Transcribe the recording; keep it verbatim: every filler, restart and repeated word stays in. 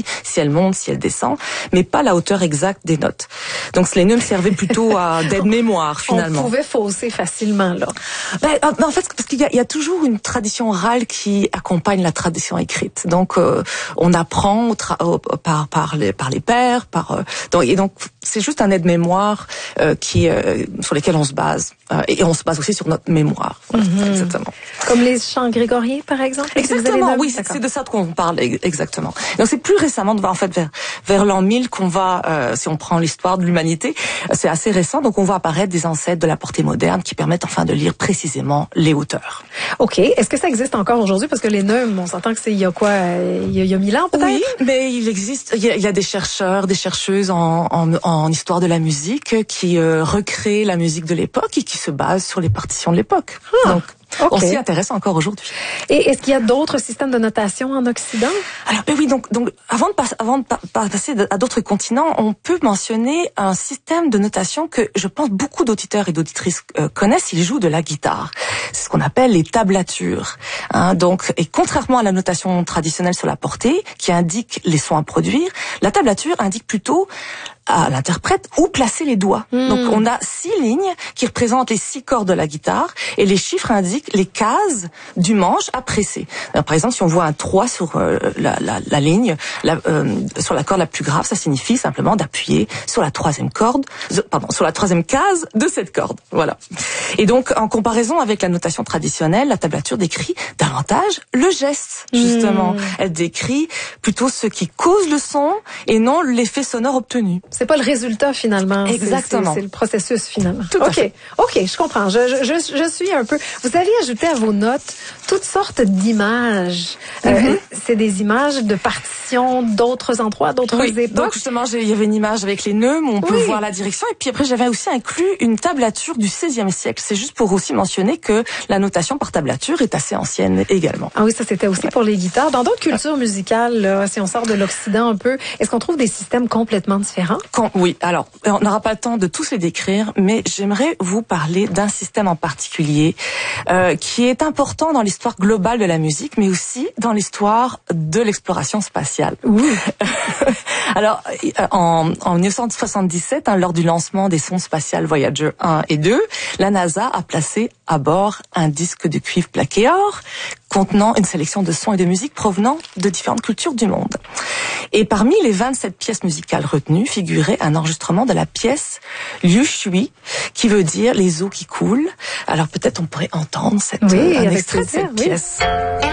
mélodie, si elle monte, si elle descend, mais pas la hauteur exacte des notes. Donc les nœuds me servaient plutôt à d'aide-mémoire finalement. On pouvait fausser facilement là. Ben, en fait, parce qu'il y a, il y a toujours une tradition orale qui accompagne la tradition écrite. Donc euh, on apprend au tra- au, par par les par les pairs, par euh, donc, et donc c'est juste un aide-mémoire euh, qui euh, sur lesquels on se base euh, et on se base aussi sur notre mémoire. Voilà, mm-hmm. Exactement. Comme les chants grégoriens par exemple. Exactement. Oui, c'est, c'est de ça qu'on parle exactement. Donc c'est plus récemment, en fait vers vers l'an mille qu'on va, euh, si on prend l'histoire de l'humanité, c'est assez récent. Donc on voit apparaître des ancêtres de la portée moderne qui permettent enfin de lire précisément les hauteurs. Ok. Est-ce que ça existe encore aujourd'hui? Parce que les neumes, on s'entend que c'est il y a quoi, il y a, il y a mille ans peut-être? Oui, mais il existe, il y a, il y a des chercheurs, des chercheuses en, en, en histoire de la musique qui euh, recréent la musique de l'époque et qui se basent sur les partitions de l'époque. Ah. Donc okay. On s'y intéresse encore aujourd'hui. Et est-ce qu'il y a d'autres systèmes de notation en Occident? Alors ben oui, donc donc avant de passer avant de pa- passer à d'autres continents, on peut mentionner un système de notation que je pense beaucoup d'auditeurs et d'auditrices euh, connaissent. Ils jouent de la guitare. C'est ce qu'on appelle les tablatures. Hein, donc et contrairement à la notation traditionnelle sur la portée qui indique les sons à produire, la tablature indique plutôt à l'interprète où placer les doigts. Mmh. Donc on a six lignes qui représentent les six cordes de la guitare et les chiffres indiquent les cases du manche à presser. Alors, par exemple, si on voit un trois sur euh, la, la, la ligne, la, euh, sur la corde la plus grave, ça signifie simplement d'appuyer sur la troisième corde, pardon, sur la troisième case de cette corde. Voilà. Et donc en comparaison avec la notation traditionnelle, la tablature décrit davantage le geste, justement. Mmh. Elle décrit plutôt ce qui cause le son et non l'effet sonore obtenu. C'est pas le résultat finalement. Exactement. C'est, c'est, c'est le processus finalement. Tout à ok, fait. ok, je comprends. Je, je, je, je suis un peu. Vous avez ajouté à vos notes toutes sortes d'images. Mm-hmm. Euh, c'est des images de partitions d'autres endroits, d'autres oui. époques. Donc justement, il y avait une image avec les nœuds, où on peut oui. voir la direction. Et puis après, j'avais aussi inclus une tablature du seizième siècle. C'est juste pour aussi mentionner que la notation par tablature est assez ancienne également. Ah oui, ça c'était aussi ouais. pour les guitares. Dans d'autres cultures musicales, là, si on sort de l'Occident un peu, est-ce qu'on trouve des systèmes complètement différents? Quand, oui, alors, on n'aura pas le temps de tous les décrire, mais j'aimerais vous parler d'un système en particulier euh, qui est important dans l'histoire globale de la musique, mais aussi dans l'histoire de l'exploration spatiale. Oui. Alors, en, en dix-neuf cent soixante-dix-sept, hein, lors du lancement des sondes spatiales Voyager un et deux, la NASA a placé à bord un disque de cuivre plaqué or contenant une sélection de sons et de musique provenant de différentes cultures du monde. Et parmi les vingt-sept pièces musicales retenues figurait un enregistrement de la pièce Liu Shui, qui veut dire les eaux qui coulent. Alors peut-être on pourrait entendre cette, oui, un avec extrait de cette oui. pièce.